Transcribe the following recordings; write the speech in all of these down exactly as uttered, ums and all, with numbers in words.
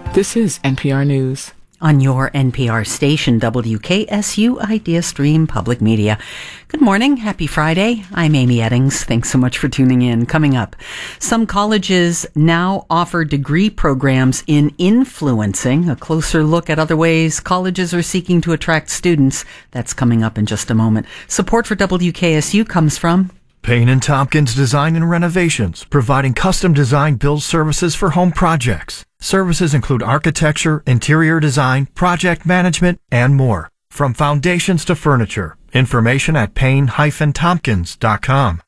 This is N P R News. On your N P R station, W K S U Idea Stream Public Media. Good morning. Happy Friday. I'm Amy Eddings. Thanks so much for tuning in. Coming up, some colleges now offer degree programs in influencing. A closer look at other ways colleges are seeking to attract students. That's coming up in just a moment. Support for W K S U comes from Payne and Tompkins Design and Renovations, providing custom design build services for home projects. Services include architecture, interior design, project management, and more. From foundations to furniture. Information at payne dash tompkins dot com.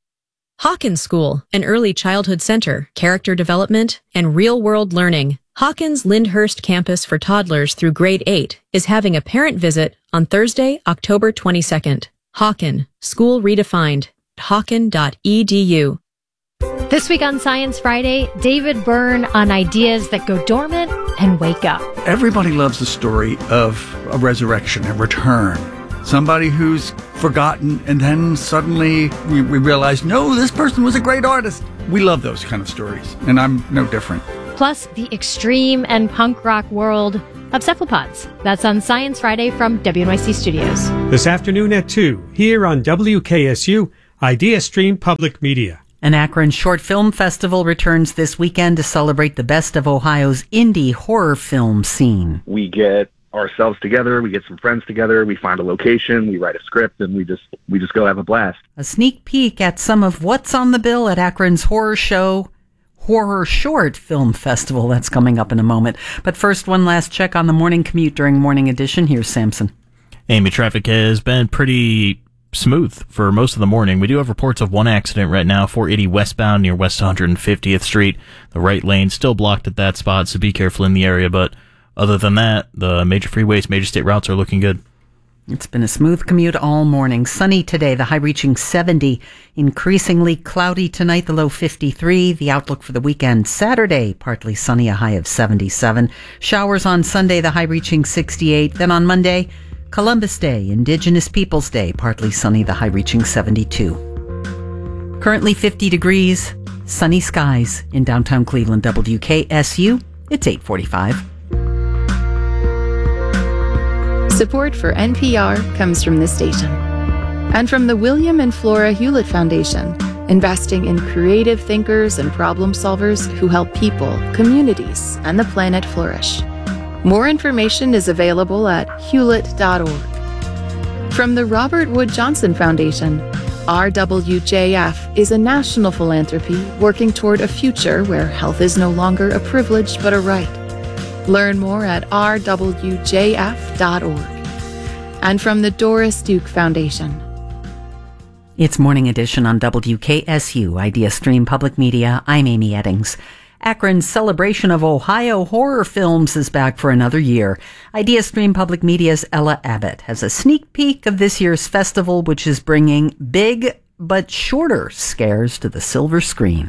Hawkins School, an early childhood center, character development, and real-world learning. Hawkins Lyndhurst campus for toddlers through grade eight is having a parent visit on Thursday, October twenty-second. Hawken, School Redefined. hawken dot e d u. This week on Science Friday, David Byrne on ideas that go dormant and wake up. Everybody loves the story of a resurrection, a return. Somebody who's forgotten and then suddenly we, we realize, no, this person was a great artist. We love those kind of stories, and I'm no different. Plus, the extreme and punk rock world of cephalopods. That's on Science Friday from W N Y C Studios. This afternoon at two, here on W K S U, Idea Stream Public Media. An Akron Short Film Festival returns this weekend to celebrate the best of Ohio's indie horror film scene. We get ourselves together, we get some friends together, we find a location, we write a script, and we just we just go have a blast. A sneak peek at some of what's on the bill at Akron's Horror Show, Horror Short Film Festival. That's coming up in a moment. But first, one last check on the morning commute during Morning Edition. Here's Samson. Amy, traffic has been pretty smooth for most of the morning. We do have reports of one accident right now, four eighty westbound near West one hundred fiftieth Street. The right lane still blocked at that spot, so be careful in the area. But other than that, the major freeways, major state routes are looking good. It's been a smooth commute all morning. Sunny today, the high reaching seventy. Increasingly cloudy tonight, the low fifty-three. The outlook for the weekend, Saturday, partly sunny, a high of seventy-seven. Showers on Sunday, the high reaching sixty-eight. Then on Monday, Columbus Day, Indigenous Peoples Day, partly sunny, the high reaching seventy-two. Currently fifty degrees, sunny skies in downtown Cleveland. W K S U, it's eight forty-five. Support for N P R comes from this station and from the William and Flora Hewlett Foundation, investing in creative thinkers and problem solvers who help people, communities, and the planet flourish. More information is available at hewlett dot org. From the Robert Wood Johnson Foundation, R W J F is a national philanthropy working toward a future where health is no longer a privilege but a right. Learn more at r w j f dot org. And from the Doris Duke Foundation. It's Morning Edition on W K S U, Idea Stream Public Media. I'm Amy Eddings. Akron's celebration of Ohio horror films is back for another year. Idea Stream Public Media's Ella Abbott has a sneak peek of this year's festival, which is bringing big but shorter scares to the silver screen.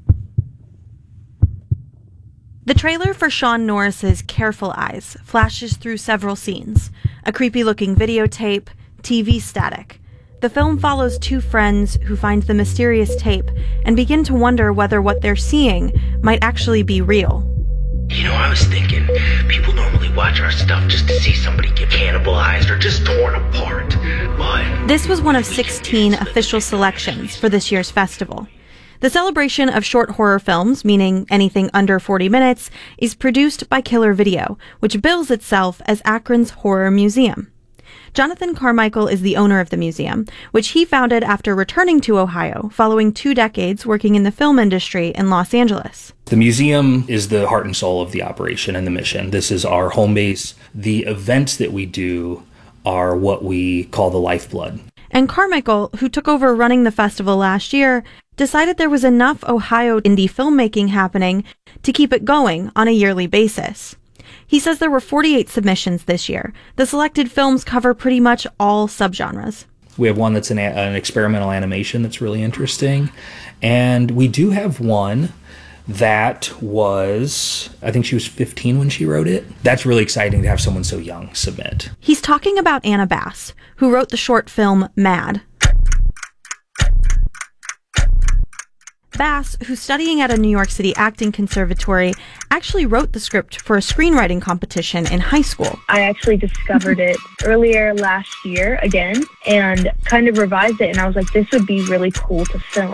The trailer for Sean Norris's Careful Eyes flashes through several scenes. A creepy-looking videotape, T V static. The film follows two friends who find the mysterious tape and begin to wonder whether what they're seeing might actually be real. You know, I was thinking, people normally watch our stuff just to see somebody get cannibalized or just torn apart, but... This was one of sixteen official selections for this year's festival. The celebration of short horror films, meaning anything under forty minutes, is produced by Killer Video, which bills itself as Akron's Horror Museum. Jonathan Carmichael is the owner of the museum, which he founded after returning to Ohio following two decades working in the film industry in Los Angeles. The museum is the heart and soul of the operation and the mission. This is our home base. The events that we do are what we call the lifeblood. And Carmichael, who took over running the festival last year, decided there was enough Ohio indie filmmaking happening to keep it going on a yearly basis. He says there were forty-eight submissions this year. The selected films cover pretty much all subgenres. We have one that's an, an experimental animation that's really interesting. And we do have one that was, I think she was fifteen when she wrote it. That's really exciting to have someone so young submit. He's talking about Anna Bass, who wrote the short film Mad. Bass, who's studying at a New York City acting conservatory, actually wrote the script for a screenwriting competition in high school. I actually discovered it earlier last year again and kind of revised it, and I was like, this would be really cool to film.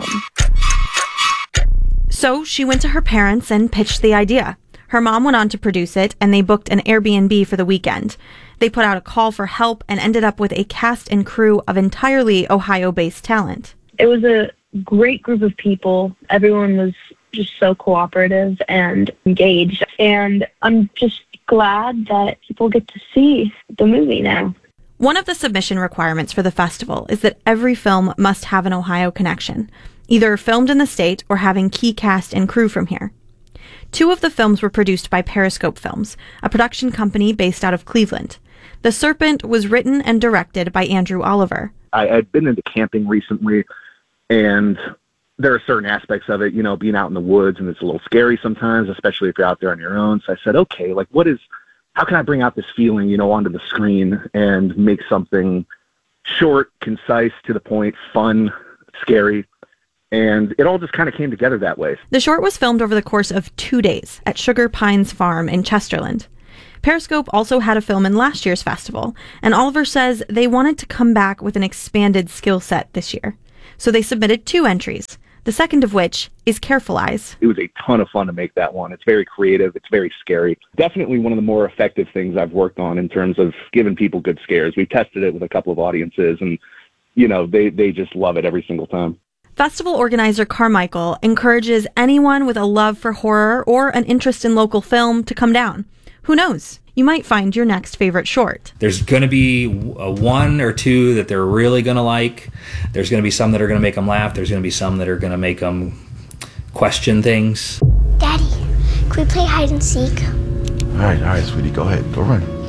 So she went to her parents and pitched the idea. Her mom went on to produce it, and they booked an Airbnb for the weekend. They put out a call for help and ended up with a cast and crew of entirely Ohio-based talent. It was a great group of people. Everyone was just so cooperative and engaged. And I'm just glad that people get to see the movie now. One of the submission requirements for the festival is that every film must have an Ohio connection, either filmed in the state or having key cast and crew from here. Two of the films were produced by Periscope Films, a production company based out of Cleveland. The Serpent was written and directed by Andrew Oliver. I had been into camping recently, and there are certain aspects of it, you know, being out in the woods, and it's a little scary sometimes, especially if you're out there on your own. So I said, okay, like what is, how can I bring out this feeling, you know, onto the screen and make something short, concise, to the point, fun, scary. And it all just kind of came together that way. The short was filmed over the course of two days at Sugar Pines Farm in Chesterland. Periscope also had a film in last year's festival, and Oliver says they wanted to come back with an expanded skill set this year. So they submitted two entries, the second of which is Careful Eyes. It was a ton of fun to make that one. It's very creative. It's very scary. Definitely one of the more effective things I've worked on in terms of giving people good scares. We've tested it with a couple of audiences, and, you know, they, they just love it every single time. Festival organizer Carmichael encourages anyone with a love for horror or an interest in local film to come down. Who knows? You might find your next favorite short. There's going to be a one or two that they're really going to like. There's going to be some that are going to make them laugh. There's going to be some that are going to make them question things. Daddy, can we play hide and seek? All right, all right, sweetie, go ahead. Go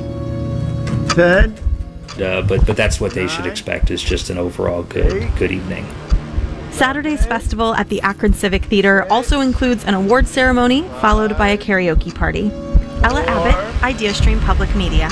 run. Ted? Uh, but but that's what they should expect, is just an overall good good evening. Saturday's festival at the Akron Civic Theater also includes an award ceremony followed by a karaoke party. Ella Abbott, IdeaStream Public Media.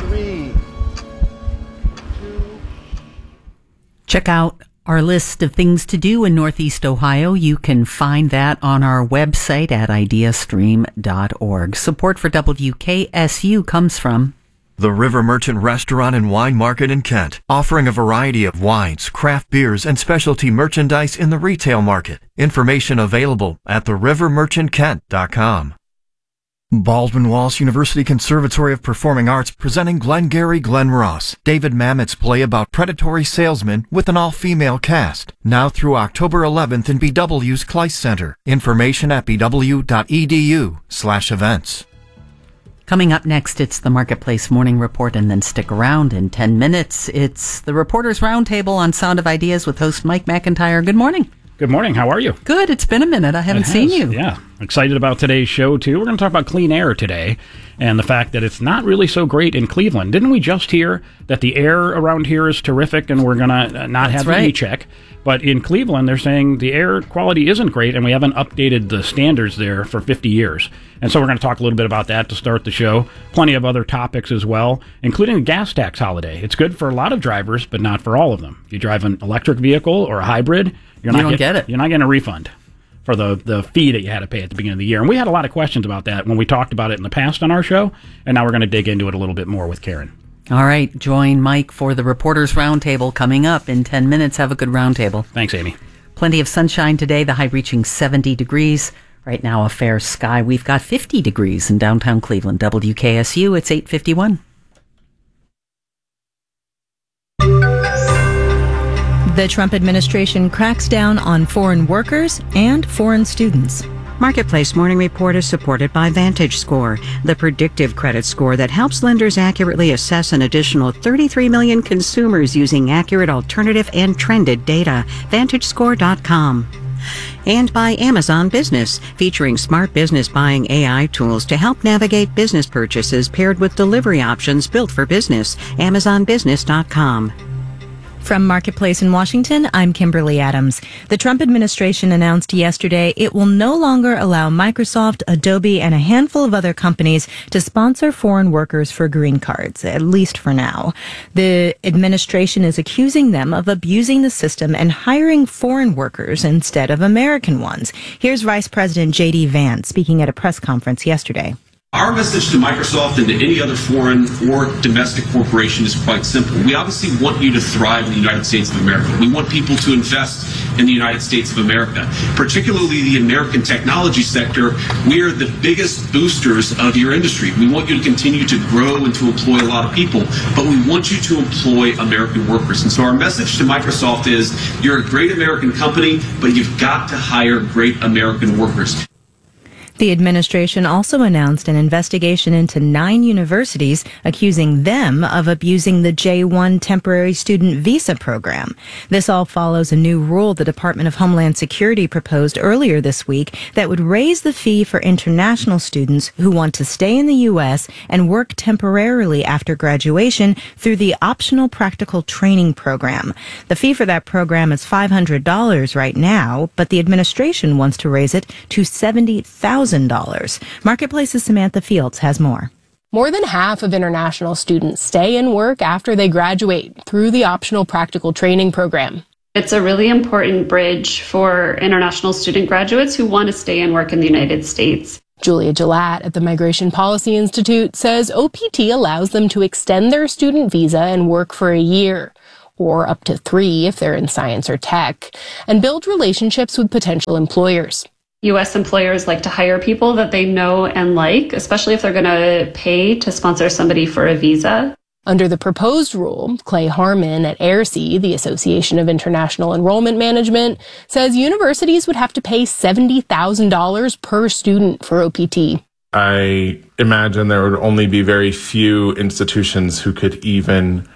Check out our list of things to do in Northeast Ohio. You can find that on our website at ideastream dot org. Support for W K S U comes from The River Merchant Restaurant and Wine Market in Kent, offering a variety of wines, craft beers, and specialty merchandise in the retail market. Information available at the river merchant kent dot com. Baldwin Wallace University Conservatory of Performing Arts presenting Glengarry Glen Ross, David Mamet's play about predatory salesmen with an all-female cast. Now through October eleventh in B W's Kleist Center. Information at b w dot e d u slash events. Coming up next, it's the Marketplace Morning Report, and then stick around in ten minutes. It's the Reporters Roundtable on Sound of Ideas with host Mike McIntyre. Good morning. Good morning. How are you? Good. It's been a minute. I haven't seen you. Yeah. Excited about today's show, too. We're going to talk about clean air today and the fact that it's not really so great in Cleveland. Didn't we just hear that the air around here is terrific and we're going to not That's have right. the E-check? But in Cleveland, they're saying the air quality isn't great and we haven't updated the standards there for fifty years. And so we're going to talk a little bit about that to start the show. Plenty of other topics as well, including the gas tax holiday. It's good for a lot of drivers, but not for all of them. If you drive an electric vehicle or a hybrid, you're not You don't get, get it. You're not getting a refund for the, the fee that you had to pay at the beginning of the year. And we had a lot of questions about that when we talked about it in the past on our show, and now we're going to dig into it a little bit more with Karen. All right. Join Mike for the Reporters Roundtable coming up in ten minutes. Have a good roundtable. Thanks, Amy. Plenty of sunshine today, the high reaching seventy degrees. Right now, a fair sky. We've got fifty degrees in downtown Cleveland. W K S U, it's eight fifty-one. The Trump administration cracks down on foreign workers and foreign students. Marketplace Morning Report is supported by VantageScore, the predictive credit score that helps lenders accurately assess an additional thirty-three million consumers using accurate alternative and trended data. Vantage Score dot com. And by Amazon Business, featuring smart business buying A I tools to help navigate business purchases paired with delivery options built for business. Amazon Business dot com. From Marketplace in Washington, I'm Kimberly Adams. The Trump administration announced yesterday it will no longer allow Microsoft, Adobe, and a handful of other companies to sponsor foreign workers for green cards, at least for now. The administration is accusing them of abusing the system and hiring foreign workers instead of American ones. Here's Vice President J D Vance speaking at a press conference yesterday. Our message to Microsoft and to any other foreign or domestic corporation is quite simple. We obviously want you to thrive in the United States of America. We want people to invest in the United States of America, particularly the American technology sector. We are the biggest boosters of your industry. We want you to continue to grow and to employ a lot of people, but we want you to employ American workers. And so our message to Microsoft is you're a great American company, but you've got to hire great American workers. The administration also announced an investigation into nine universities, accusing them of abusing the J one temporary student visa program. This all follows a new rule the Department of Homeland Security proposed earlier this week that would raise the fee for international students who want to stay in the U S and work temporarily after graduation through the optional practical training program. The fee for that program is five hundred dollars right now, but the administration wants to raise it to seventy thousand dollars. Marketplace's Samantha Fields has more. More than half of international students stay and work after they graduate through the optional practical training program. It's a really important bridge for international student graduates who want to stay and work in the United States. Julia Gillette at the Migration Policy Institute says O P T allows them to extend their student visa and work for a year, or up to three if they're in science or tech, and build relationships with potential employers. U S employers like to hire people that they know and like, especially if they're going to pay to sponsor somebody for a visa. Under the proposed rule, Clay Harmon at A I R C, the Association of International Enrollment Management, says universities would have to pay seventy thousand dollars per student for O P T. I imagine there would only be very few institutions who could even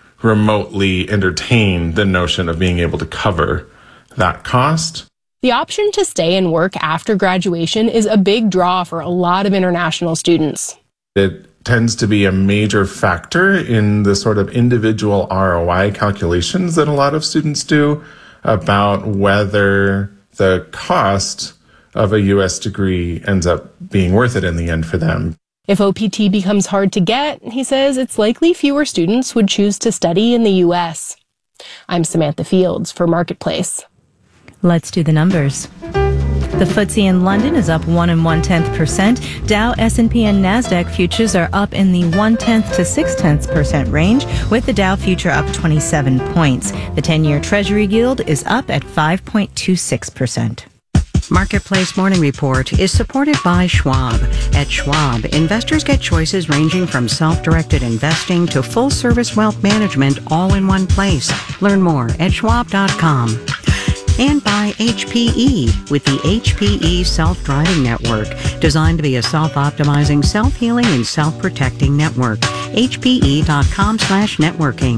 remotely entertain the notion of being able to cover that cost. The option to stay and work after graduation is a big draw for a lot of international students. It tends to be a major factor in the sort of individual R O I calculations that a lot of students do about whether the cost of a U S degree ends up being worth it in the end for them. If O P T becomes hard to get, he says it's likely fewer students would choose to study in the U S. I'm Samantha Fields for Marketplace. Let's do the numbers. The F T S E in London is up one and one tenth percent. Dow, S and P, and Nasdaq futures are up in the one tenth to six tenths percent range, with the Dow future up twenty-seven points. The ten-year Treasury yield is up at five point two six percent. Marketplace Morning Report is supported by Schwab. At Schwab, investors get choices ranging from self-directed investing to full-service wealth management all in one place. Learn more at schwab dot com. And by H P E with the H P E Self-Driving Network, designed to be a self-optimizing, self-healing, and self-protecting network. H P E dot com slash networking.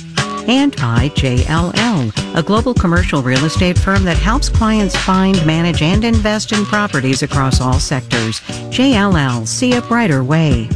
And by J L L, a global commercial real estate firm that helps clients find, manage, and invest in properties across all sectors. J L L, see a brighter way.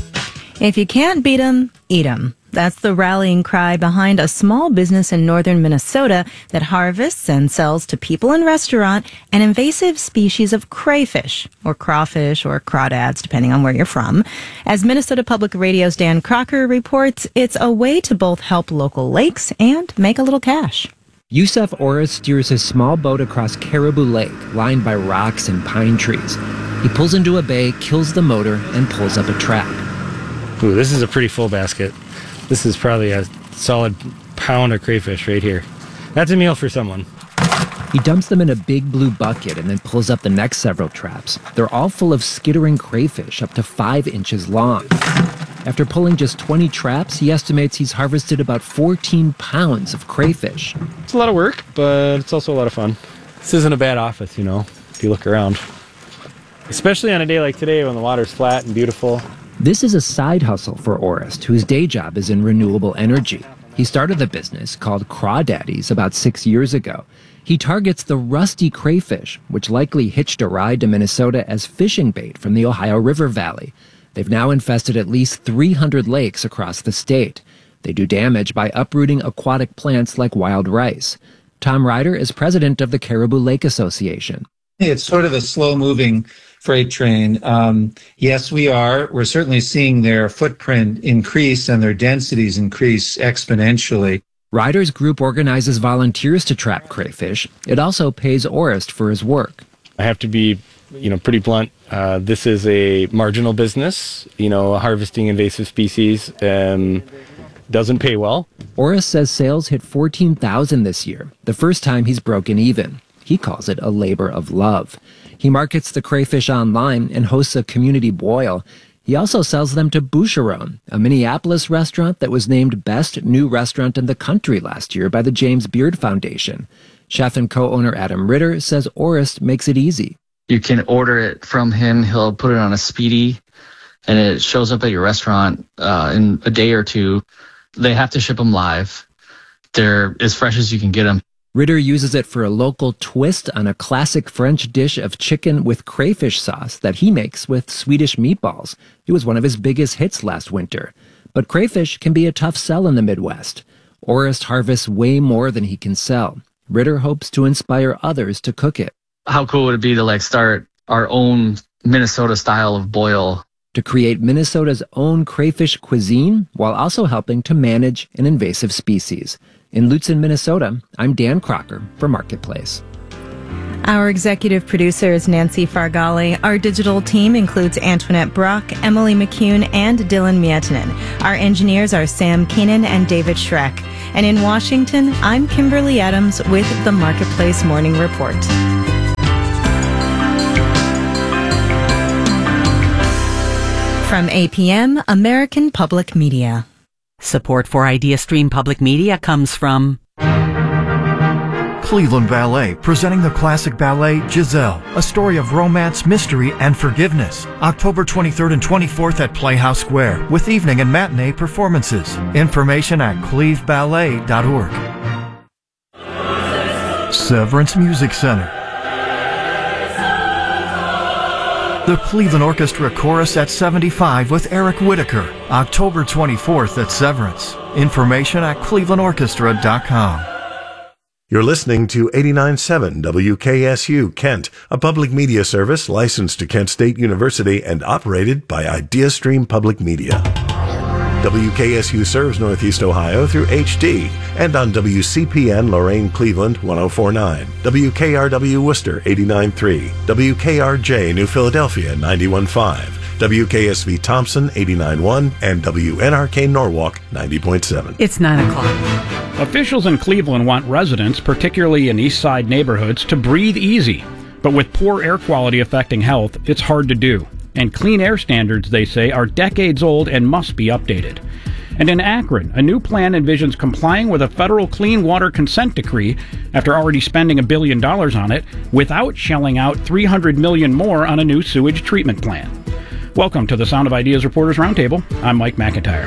If you can't beat 'em, eat 'em. That's the rallying cry behind a small business in northern Minnesota that harvests and sells to people in restaurant an invasive species of crayfish, or crawfish, or crawdads, depending on where you're from. As Minnesota Public Radio's Dan Crocker reports, it's a way to both help local lakes and make a little cash. Yusef Orris steers his small boat across Caribou Lake, lined by rocks and pine trees. He pulls into a bay, kills the motor, and pulls up a trap. Ooh, this is a pretty full basket. This is probably a solid pound of crayfish right here. That's a meal for someone. He dumps them in a big blue bucket and then pulls up the next several traps. They're all full of skittering crayfish up to five inches long. After pulling just twenty traps, he estimates he's harvested about fourteen pounds of crayfish. It's a lot of work, but it's also a lot of fun. This isn't a bad office, you know, if you look around. Especially on a day like today when the water's flat and beautiful. This is a side hustle for Orist, whose day job is in renewable energy. He started the business called Crawdaddies about six years ago. He targets the rusty crayfish, which likely hitched a ride to Minnesota as fishing bait from the Ohio River Valley. They've now infested at least three hundred lakes across the state. They do damage by uprooting aquatic plants like wild rice. Tom Ryder is president of the Caribou Lake Association. It's sort of a slow-moving freight train. Um, yes, we are. We're certainly seeing their footprint increase and their densities increase exponentially. Ryder's group organizes volunteers to trap crayfish. It also pays Orist for his work. I have to be, you know, pretty blunt. Uh, this is a marginal business. You know, harvesting invasive species um, doesn't pay well. Orist says sales hit fourteen thousand this year, the first time he's broken even. He calls it a labor of love. He markets the crayfish online and hosts a community boil. He also sells them to Boucheron, a Minneapolis restaurant that was named Best New Restaurant in the Country last year by the James Beard Foundation. Chef and co-owner Adam Ritter says Orist makes it easy. You can order it from him. He'll put it on a speedy, and it shows up at your restaurant uh, in a day or two. They have to ship them live. They're as fresh as you can get them. Ritter uses it for a local twist on a classic French dish of chicken with crayfish sauce that he makes with Swedish meatballs. It was one of his biggest hits last winter. But crayfish can be a tough sell in the Midwest. Orist harvests way more than he can sell. Ritter hopes to inspire others to cook it. How cool would it be to like start our own Minnesota style of boil? To create Minnesota's own crayfish cuisine while also helping to manage an invasive species. In Lutzen, Minnesota, I'm Dan Crocker for Marketplace. Our executive producer is Nancy Fargali. Our digital team includes Antoinette Brock, Emily McCune, and Dylan Mietinen. Our engineers are Sam Keenan and David Schreck. And in Washington, I'm Kimberly Adams with the Marketplace Morning Report. From A P M, American Public Media. Support for IdeaStream Public Media comes from Cleveland Ballet, presenting the classic ballet Giselle, a story of romance, mystery, and forgiveness. October twenty-third and twenty-fourth at Playhouse Square, with evening and matinee performances. Information at cleve ballet dot org. Severance Music Center. The Cleveland Orchestra Chorus at seventy-five with Eric Whitaker, October twenty-fourth at Severance. Information at cleveland orchestra dot com. You're listening to eighty-nine point seven W K S U Kent, a public media service licensed to Kent State University and operated by IdeaStream Public Media. W K S U serves Northeast Ohio through H D and on W C P N Lorain Cleveland one oh four point nine, W K R W Worcester eighty-nine point three, W K R J New Philadelphia ninety-one point five, W K S V Thompson eighty-nine point one, and W N R K Norwalk ninety point seven. It's nine o'clock. Officials in Cleveland want residents, particularly in East Side neighborhoods, to breathe easy. But with poor air quality affecting health, it's hard to do. And clean air standards, they say, are decades old and must be updated. And in Akron, a new plan envisions complying with a federal clean water consent decree after already spending a billion dollars on it without shelling out three hundred million dollars more on a new sewage treatment plan. Welcome to the Sound of Ideas Reporters Roundtable. I'm Mike McIntyre.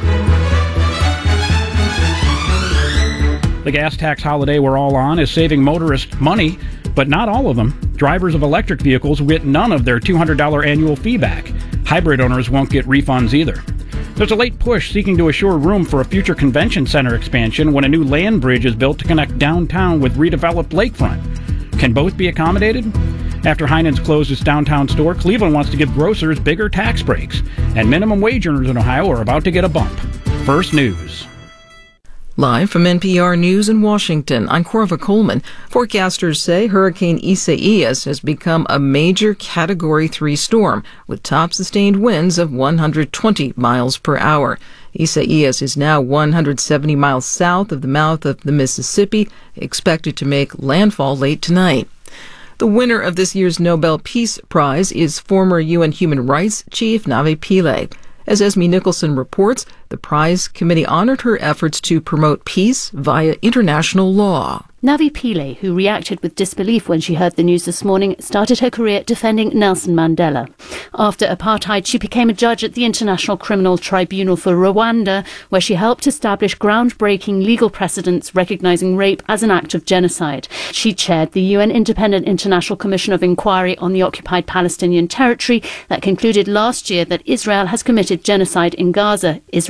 The gas tax holiday we're all on is saving motorists money, but not all of them. Drivers of electric vehicles will get none of their two hundred dollars annual fee back. Hybrid owners won't get refunds either. There's a late push seeking to assure room for a future convention center expansion when a new land bridge is built to connect downtown with redeveloped lakefront. Can both be accommodated? After Heinen's closed its downtown store, Cleveland wants to give grocers bigger tax breaks, and minimum wage earners in Ohio are about to get a bump. First News. Live from N P R News in Washington, I'm Corva Coleman. Forecasters say Hurricane Isaias has become a major Category three storm with top sustained winds of one hundred twenty miles per hour. Isaias is now one hundred seventy miles south of the mouth of the Mississippi, expected to make landfall late tonight. The winner of this year's Nobel Peace Prize is former U N Human Rights Chief Navi Pillay. As Esme Nicholson reports, the prize committee honored her efforts to promote peace via international law. Navi Pillay, who reacted with disbelief when she heard the news this morning, started her career defending Nelson Mandela. After apartheid, she became a judge at the International Criminal Tribunal for Rwanda, where she helped establish groundbreaking legal precedents recognizing rape as an act of genocide. She chaired the U N Independent International Commission of Inquiry on the occupied Palestinian territory that concluded last year that Israel has committed genocide in Gaza. Israel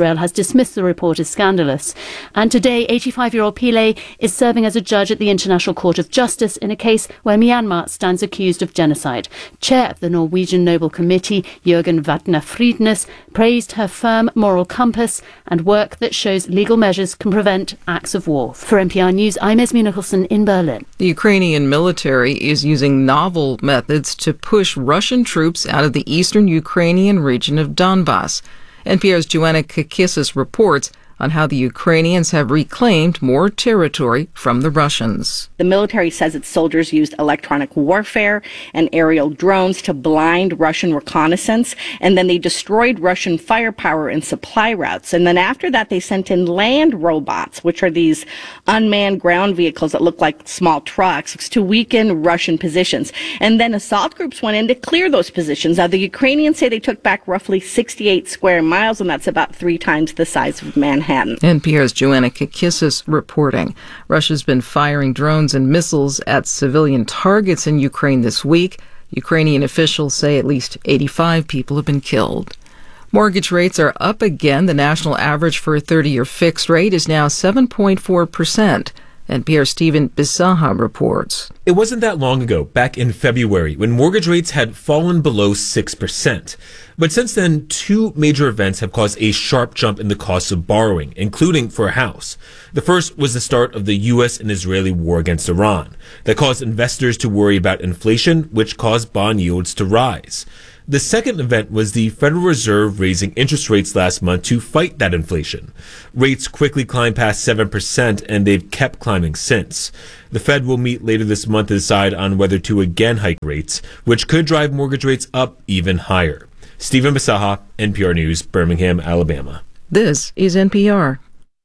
Israel has dismissed the report as scandalous. And today, eighty-five-year-old Pillay is serving as a judge at the International Court of Justice in a case where Myanmar stands accused of genocide. Chair of the Norwegian Nobel Committee, Jørgen Vatne Friednes, praised her firm moral compass and work that shows legal measures can prevent acts of war. For N P R News, I'm Esme Nicholson in Berlin. The Ukrainian military is using novel methods to push Russian troops out of the eastern Ukrainian region of Donbass. N P R's Joanna Kakissis reports on how the Ukrainians have reclaimed more territory from the Russians. The military says its soldiers used electronic warfare and aerial drones to blind Russian reconnaissance, and then they destroyed Russian firepower and supply routes. And then after that, they sent in land robots, which are these unmanned ground vehicles that look like small trucks, to weaken Russian positions. And then assault groups went in to clear those positions. Now, the Ukrainians say they took back roughly sixty-eight square miles, and that's about three times the size of Manhattan. N P R's Joanna Kakissis reporting. Russia's been firing drones and missiles at civilian targets in Ukraine this week. Ukrainian officials say at least eighty-five people have been killed. Mortgage rates are up again. The national average for a thirty-year fixed rate is now seven point four percent. N P R's Stephen Bisaha reports. It wasn't that long ago, back in February, when mortgage rates had fallen below six percent. But since then, two major events have caused a sharp jump in the cost of borrowing, including for a house. The first was the start of the U S and Israeli war against Iran. That caused investors to worry about inflation, which caused bond yields to rise. The second event was the Federal Reserve raising interest rates last month to fight that inflation. Rates quickly climbed past seven percent, and they've kept climbing since. The Fed will meet later this month to decide on whether to again hike rates, which could drive mortgage rates up even higher. Stephen Bisaha, N P R News, Birmingham, Alabama. This is N P R.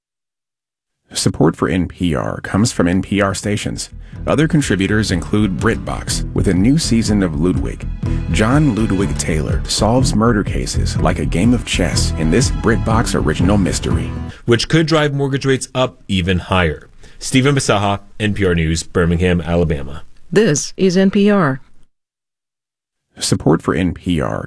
Support for N P R comes from N P R stations. Other contributors include BritBox with a new season of Ludwig. John Ludwig Taylor solves murder cases like a game of chess in this BritBox original mystery, which could drive mortgage rates up even higher. Stephen Bisaha, N P R News, Birmingham, Alabama. This is N P R. Support for N P R